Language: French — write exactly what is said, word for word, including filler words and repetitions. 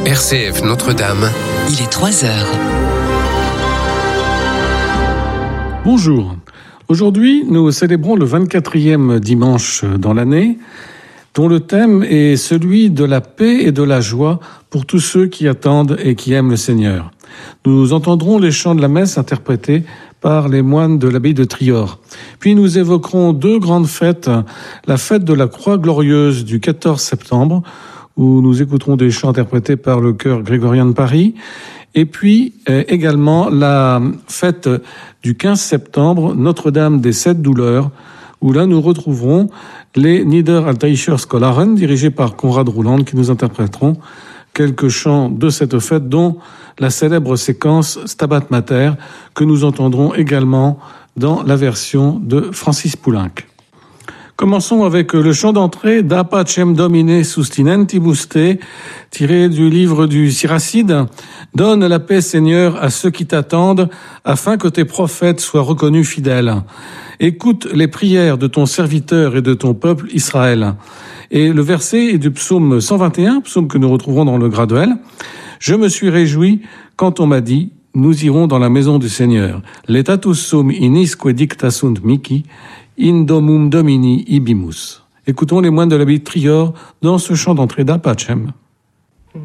R C F Notre-Dame. Il est trois heures. Bonjour. Aujourd'hui, nous célébrons le vingt-quatrième dimanche dans l'année, dont le thème est celui de la paix et de la joie pour tous ceux qui attendent et qui aiment le Seigneur. Nous entendrons les chants de la messe interprétés par les moines de l'abbaye de Trior. Puis nous évoquerons deux grandes fêtes, la fête de la Croix Glorieuse du quatorze septembre, où nous écouterons des chants interprétés par le chœur grégorien de Paris, et puis euh, également la fête du quinze septembre, Notre-Dame des Sept Douleurs, où là nous retrouverons les Niederaltaischer Scholaren, dirigés par Konrad Rouland, qui nous interpréteront quelques chants de cette fête, dont la célèbre séquence Stabat Mater, que nous entendrons également dans la version de Francis Poulenc. Commençons avec le chant d'entrée Da Pacem Domine Sustinentibus Te, tiré du livre du Siracide. Donne la paix, Seigneur, à ceux qui t'attendent, afin que tes prophètes soient reconnus fidèles. Écoute les prières de ton serviteur et de ton peuple Israël. Et le verset est du psaume cent vingt et un, psaume que nous retrouverons dans le graduel. Je me suis réjoui quand on m'a dit, nous irons dans la maison du Seigneur. Letatus sum inisque dictasunt mihi, in domum domini ibimus. Écoutons les moines de l'abbaye de Trior dans ce chant d'entrée Da Pacem.